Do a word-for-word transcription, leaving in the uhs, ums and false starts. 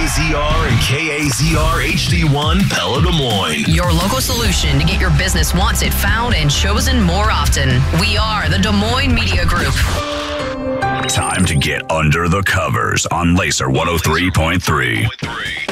A Z R and K A Z R H D one Pella Des Moines. Your local solution to get your business wanted, found, and chosen more often. We are the Des Moines Media Group. Time to get under the covers on Laser one oh three point three.